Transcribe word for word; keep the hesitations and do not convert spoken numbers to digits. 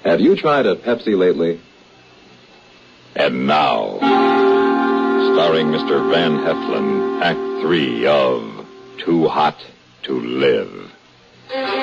Have you tried a Pepsi lately? And now, starring Mister Van Heflin, Act Three of Too Hot to Live.